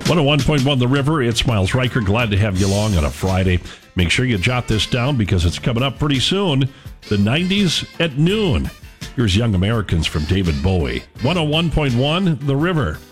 101.1 The River, it's Miles Riker. Glad to have you along on a Friday. Make sure you jot this down because it's coming up pretty soon. The 90s at noon. Here's Young Americans from David Bowie. 101.1 The River.